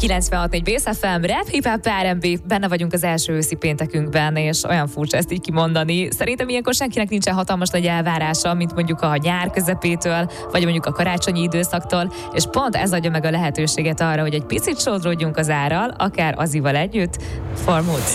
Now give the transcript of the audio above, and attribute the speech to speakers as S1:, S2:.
S1: 96.4 Base FM, Rap, Hip Hop, R&B, benne vagyunk az első őszi péntekünkben, és olyan furcsa ezt így kimondani. Szerintem ilyenkor senkinek nincsen hatalmas nagy elvárása, mint mondjuk a nyár közepétől, vagy mondjuk a karácsonyi időszaktól, és pont ez adja meg a lehetőséget arra, hogy egy picit sodródjunk az árral, akár Azival együtt. Formult.